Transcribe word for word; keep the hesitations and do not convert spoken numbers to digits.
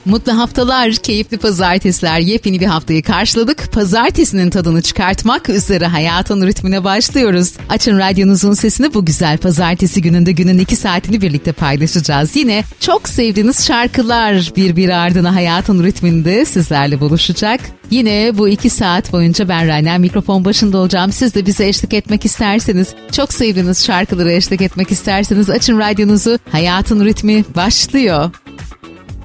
Mutlu haftalar, keyifli pazartesiler, yepyeni bir haftayı karşıladık. Pazartesinin tadını çıkartmak üzere hayatın ritmine başlıyoruz. Açın radyonuzun sesini, bu güzel pazartesi gününde günün iki saatini birlikte paylaşacağız. Yine çok sevdiğiniz şarkılar birbiri ardına hayatın ritminde sizlerle buluşacak. Yine bu iki saat boyunca ben Rana mikrofon başında olacağım. Siz de bize eşlik etmek isterseniz, çok sevdiğiniz şarkılara eşlik etmek isterseniz açın radyonuzu. Hayatın ritmi başlıyor.